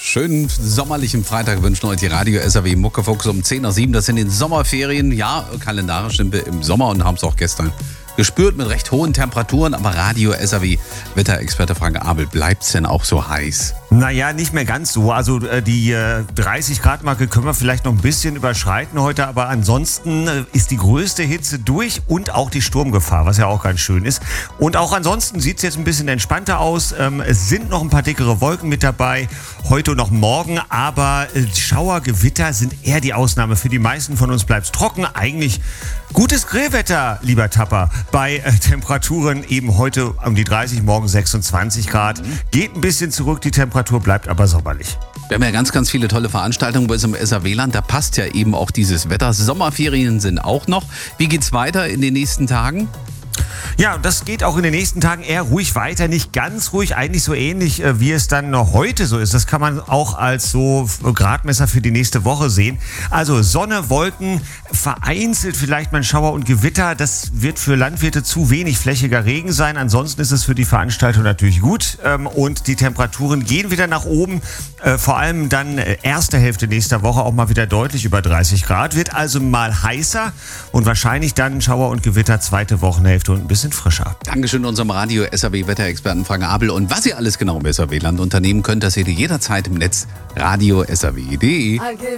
schönen sommerlichen Freitag wünschen euch die Radio SAW Muckefuchs um 10 nach 7. Das sind die Sommerferien. Ja, kalendarisch sind wir im Sommer und haben es auch gestern gespürt mit recht hohen Temperaturen. Aber Radio SAW Wetterexperte Frank Abel, bleibt es denn auch so heiß? Naja, nicht mehr ganz so. Also die 30-Grad-Marke können wir vielleicht noch ein bisschen überschreiten heute. Aber ansonsten ist die größte Hitze durch und auch die Sturmgefahr, was ja auch ganz schön ist. Und auch ansonsten sieht es jetzt ein bisschen entspannter aus. Es sind noch ein paar dickere Wolken mit dabei, heute und noch morgen. Aber Schauer, Gewitter sind eher die Ausnahme. Für die meisten von uns bleibt es trocken. Eigentlich gutes Grillwetter, lieber Tapper, bei Temperaturen eben heute um die 30, morgen 26 Grad. Geht ein bisschen zurück, die Temperatur bleibt aber sommerlich. Wir haben ja ganz, ganz viele tolle Veranstaltungen bei uns im SAW-Land. Da passt ja eben auch dieses Wetter. Sommerferien sind auch noch. Wie geht's weiter in den nächsten Tagen? Ja, das geht auch in den nächsten Tagen eher ruhig weiter, nicht ganz ruhig, eigentlich so ähnlich, wie es dann heute so ist. Das kann man auch als so Gradmesser für die nächste Woche sehen. Also Sonne, Wolken, vereinzelt vielleicht mal ein Schauer und Gewitter. Das wird für Landwirte zu wenig flächiger Regen sein. Ansonsten ist es für die Veranstaltung natürlich gut. Und die Temperaturen gehen wieder nach oben. Vor allem dann erste Hälfte nächster Woche auch mal wieder deutlich über 30 Grad. Wird also mal heißer und wahrscheinlich dann Schauer und Gewitter zweite Wochenhälfte und ein bisschen frischer. Dankeschön unserem Radio SAW Wetterexperten Frank Abel. Und was ihr alles genau im SAW-Land unternehmen könnt, das seht ihr jederzeit im Netz radio SAW.de.